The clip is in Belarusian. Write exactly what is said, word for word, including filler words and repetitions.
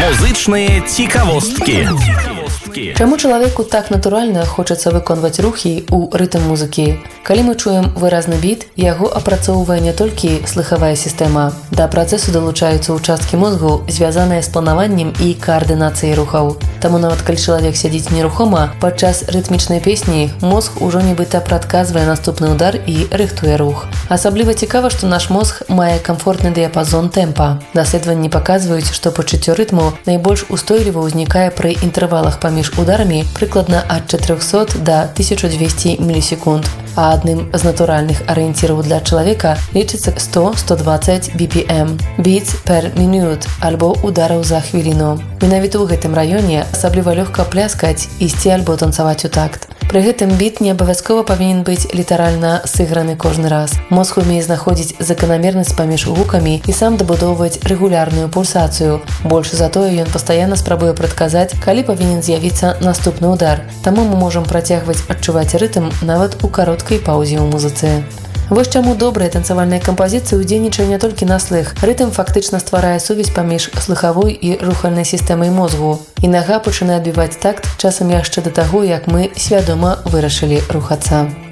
Музычныя цікавосткі. Чаму чалавеку так натуральна хочацца выконваць рухі ў рытм музыкі? Калі мы чуем выразны біт, яго апрацоўвае не толькі слыхавая сістэма. Да працэсу далучаюцца ўчасткі мозгу, звязаныя з планаваннем і каардынацыяй рухаў. Таму нават калі чалавек сядзіць нерухома, падчас рытмічнай песні мозг ужо нібыта прадказвае наступны удар і рыхтуе рух. Асабліва цікава, што наш мозг мае камфортны дыяпазон тэмпа. Даследаванні паказваюць, што пачуццё рытму найбольш устойліва ўзнікае пры інтэрвалах паміж ударамі прыкладна ад чатырохсот да тысячы дзвесце мілісекунд, а адным з натуральных арыенціраў для чалавека лічыцца сто - сто дваццаць би пі эм (beats per minute) альбо удараў за хвіліну. Менавіта ў гэтым раёне асабліва лёгка пляскаць, ісці альбо танцаваць у такт. Пры гэтым біт не абавязкова павінен быць літаральна сыграны кожны раз. Мозг умее знаходзіць заканамернасць паміж гукамі і сам дабудоўваць рэгулярную пульсацыю. Больш за тое, ён пастаянна спрабуе прадказаць, калі павінен з'явіцца наступны удар. Таму мы можам працягваць адчуваць рытм нават у кароткай паўзе ў музыцы. Вось чаму добрая танцавальная кампазіцыя ўдзейнічае не толькі на слых. Рытм фактычна стварае сувязь паміж слыхавой і рухальнай сістэмай мозгу. І нага пачынае адбіваць такт часам яшчэ да таго, як мы свядома вырашылі рухацца.